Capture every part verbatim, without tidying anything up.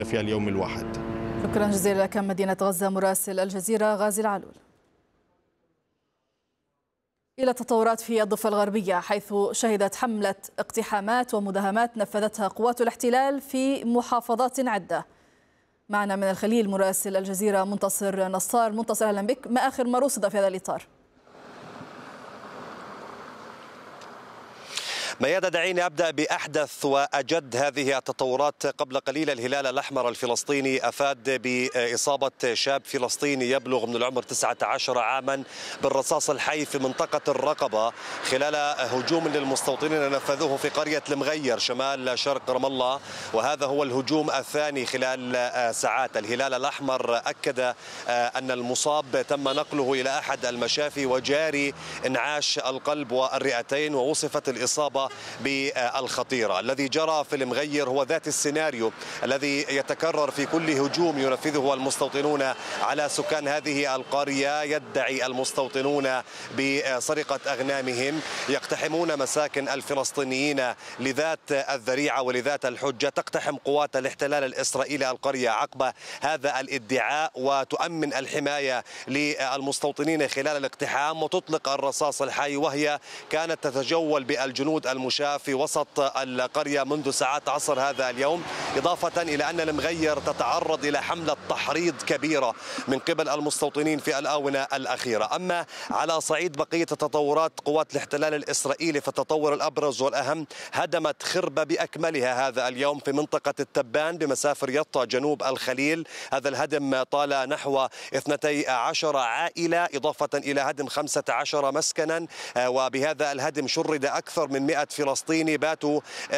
في اليوم الواحد. شكرا جزيلا لك مدينة غزة مراسل الجزيرة غازي العلول. إلى التطورات في الضفة الغربية، حيث شهدت حملة اقتحامات ومداهمات نفذتها قوات الاحتلال في محافظات عدة. معنا من الخليل مراسل الجزيرة منتصر نصار. منتصر، أهلا بك. ما آخر ما رصد في هذا الإطار؟ ميادة، دعيني أبدأ بأحدث وأجد هذه التطورات. قبل قليل الهلال الأحمر الفلسطيني أفاد بإصابة شاب فلسطيني يبلغ من العمر تسعة عشر عاما بالرصاص الحي في منطقة الرقبة خلال هجوم للمستوطنين نفذوه في قرية المغير شمال شرق رام الله، وهذا هو الهجوم الثاني خلال ساعات. الهلال الأحمر أكد أن المصاب تم نقله إلى أحد المشافي وجاري انعاش القلب والرئتين، ووصفت الإصابة بالخطيرة. الذي جرى في المغير هو ذات السيناريو الذي يتكرر في كل هجوم ينفذه المستوطنون على سكان هذه القرية. يدعي المستوطنون بسرقة أغنامهم، يقتحمون مساكن الفلسطينيين لذات الذريعة ولذات الحجة. تقتحم قوات الاحتلال الإسرائيلي القرية عقب هذا الادعاء وتؤمن الحماية للمستوطنين خلال الاقتحام، وتطلق الرصاص الحي، وهي كانت تتجول بالجنود المشاة في وسط القرية منذ ساعات عصر هذا اليوم، إضافة إلى أن المغير تتعرض إلى حملة تحريض كبيرة من قبل المستوطنين في الآونة الأخيرة. أما على صعيد بقية التطورات، قوات الاحتلال الإسرائيلي في التطور الأبرز والأهم هدمت خربة بأكملها هذا اليوم في منطقة التبان بمسافة يطا جنوب الخليل. هذا الهدم طال نحو اثنتي عشر عائلة، إضافة إلى هدم خمسة عشر مسكنا، وبهذا الهدم شرد أكثر من مئة فلسطيني باتوا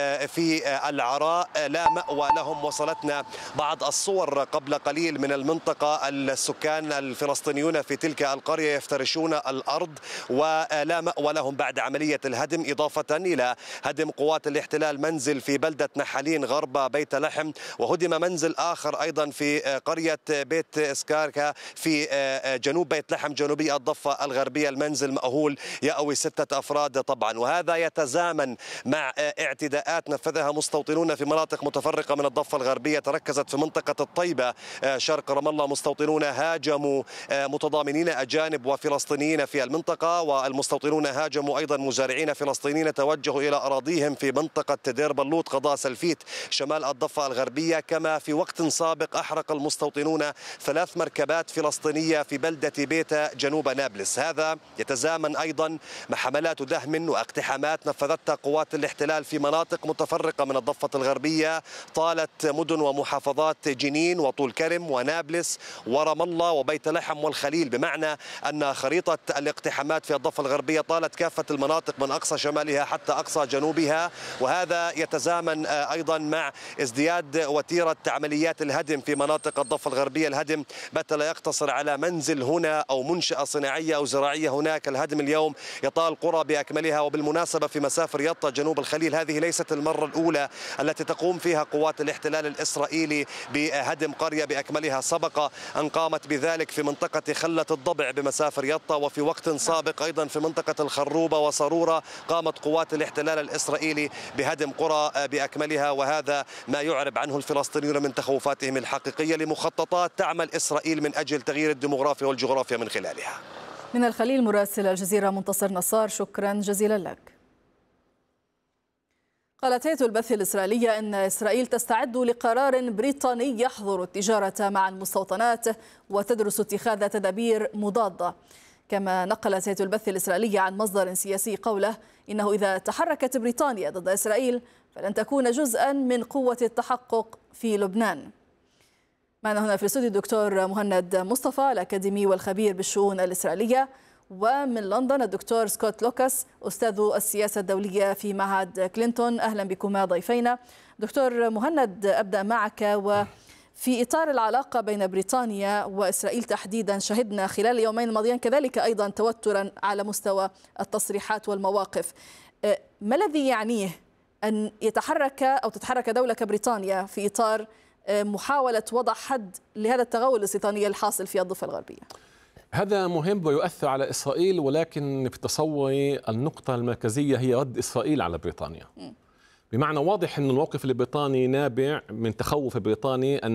في العراء لا مأوى لهم. وصلتنا بعض الصور قبل قليل من المنطقة، السكان الفلسطينيون في تلك القرية يفترشون الأرض ولا مأوى لهم بعد عملية الهدم، إضافة إلى هدم قوات الاحتلال منزل في بلدة نحالين غرب بيت لحم، وهدم منزل آخر أيضا في قرية بيت إسكاركا في جنوب بيت لحم جنوبي الضفة الغربية. المنزل مأهول يأوي ستة أفراد طبعا، وهذا يتزامن مع اعتداءات نفذها مستوطنون في مناطق متفرقة من الضفة الغربية. تركزت في منطقة الطيبة شرق رام الله، مستوطنون هاجموا متضامنين أجانب وفلسطينيين في المنطقة، والمستوطنون هاجموا أيضا مزارعين فلسطينيين توجهوا إلى أراضيهم في منطقة دير بلوط قضاء سلفيت شمال الضفة الغربية. كما في وقت سابق أحرق المستوطنون ثلاث مركبات فلسطينية في بلدة بيتا جنوب نابلس. هذا يتزامن أيضا مع حملات دهم واقتحامات نفذتها قوات الاحتلال في مناطق متفرقة من الضفة الغربية، طالت مدن ومحافظات جنين وطول كرم ونابلس ورام الله وبيت لحم والخليل، بمعنى أن خريطة الاقتحامات في الضفة الغربية طالت كافة المناطق من أقصى شمالها حتى أقصى جنوبها. وهذا يتزامن أيضا مع ازدياد وتيرة عمليات الهدم في مناطق الضفة الغربية. الهدم بات لا يقتصر على منزل هنا أو منشأة صناعية أو زراعية هناك، الهدم اليوم يطال قرى بأكملها. وبالمناسبة في مسافر يطا جنوب الخليل هذه ليست المرة الأولى التي تقوم فيها قوات الاحتلال الإسرائيلي بهدم قرية بأكملها. سبق أن قامت بذلك في منطقة خلة الضبع بمسافر يطا، وفي وقت سابق أيضا في منطقة الخروبة وصرورة قامت قوات الاحتلال الإسرائيلي بهدم قرى بأكملها. وهذا ما يعرب عنه الفلسطينيون من تخوفاتهم الحقيقية لمخططات تعمل إسرائيل من أجل تغيير الديموغرافيا والجغرافيا من خلالها. من الخليل مراسل الجزيرة منتصر نصار، شكرا جزيلا لك. قالت هيئة البث الإسرائيلية أن إسرائيل تستعد لقرار بريطاني يحظر التجارة مع المستوطنات وتدرس اتخاذ تدابير مضادة. كما نقلت هيئة البث الإسرائيلية عن مصدر سياسي قوله إنه إذا تحركت بريطانيا ضد إسرائيل فلن تكون جزءا من قوة التحقق في لبنان. معنا هنا في الاستوديو الدكتور مهند مصطفى الأكاديمي والخبير بالشؤون الإسرائيلية، ومن لندن الدكتور سكوت لوكاس أستاذ السياسة الدولية في معهد كلينتون. أهلا بكما ضيفينا. دكتور مهند، أبدأ معك. وفي إطار العلاقة بين بريطانيا وإسرائيل تحديدا، شهدنا خلال اليومين الماضيين كذلك أيضا توترا على مستوى التصريحات والمواقف. ما الذي يعنيه أن يتحرك أو تتحرك دولة كبريطانيا في إطار محاولة وضع حد لهذا التغول الاستيطاني الحاصل في الضفة الغربية؟ هذا مهم ويؤثر على إسرائيل، ولكن في تصوري النقطة المركزية هي رد إسرائيل على بريطانيا. م. بمعنى واضح أن الموقف البريطاني نابع من تخوف بريطاني أن